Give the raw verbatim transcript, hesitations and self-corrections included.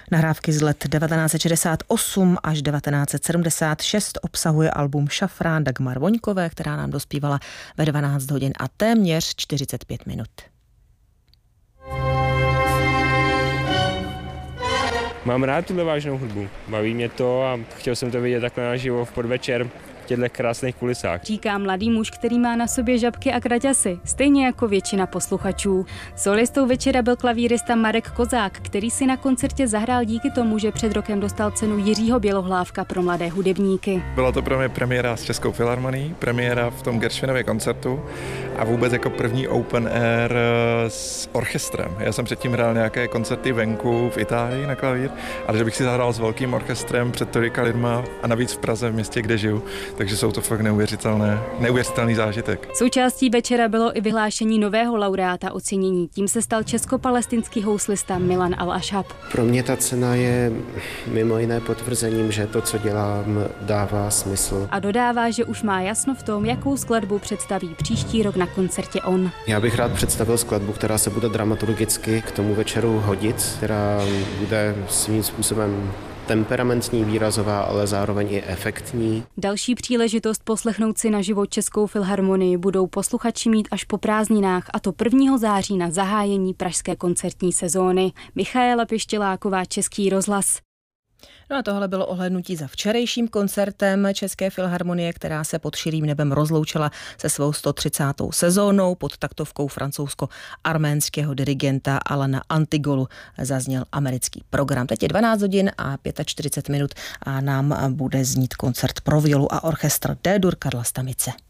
Nahrávky z let devatenáct set šedesát osm až devatenáct set sedmdesát šest obsahuje album Šafrán Dagmar Voňkové, která nám dospívala ve dvanáct hodin a téměř čtyřicet pět minut. Mám rád tuhle vážnou hudbu, baví mě to a chtěl jsem to vidět takhle naživo v podvečer v těchto krásných kulisách. Říká mladý muž, který má na sobě žabky a kraťasy, stejně jako většina posluchačů. Solistou večera byl klavírista Marek Kozák, který si na koncertě zahrál díky tomu, že před rokem dostal cenu Jiřího Bělohlávka pro mladé hudebníky. Byla to pro mě premiéra s Českou filharmonií, premiéra v tom Gershwinově koncertu a vůbec jako první open air s orchestrem. Já jsem předtím hrál nějaké koncerty venku v Itálii na klavír, ale že bych si zahrál s velkým orchestrem před tolika lidma a navíc v Praze, v městě, kde žiju. Takže jsou to fakt neuvěřitelné, neuvěřitelný zážitek. Součástí večera bylo i vyhlášení nového laureáta ocenění. Tím se stal česko-palestinský houslista Milan Al-Ashab. Pro mě ta cena je mimo jiné potvrzením, že to, co dělám, dává smysl. A dodává, že už má jasno v tom, jakou skladbu představí příští rok na koncertě on. Já bych rád představil skladbu, která se bude dramaturgicky k tomu večeru hodit, která bude svým způsobem temperamentní, výrazová, ale zároveň i efektní. Další příležitost poslechnout si naživo Českou filharmonii budou posluchači mít až po prázdninách, a to prvního září na zahájení pražské koncertní sezóny. Michaela Pištěláková, Český rozhlas. No a tohle bylo ohlédnutí za včerejším koncertem České filharmonie, která se pod širým nebem rozloučila se svou sto třicátou sezónou. Pod taktovkou francouzsko-arménského dirigenta Alana Antigolu zazněl americký program. Teď je dvanáct hodin a čtyřicet pět minut a nám bude znít koncert pro violu a orchestr D-dur Karla Stamice.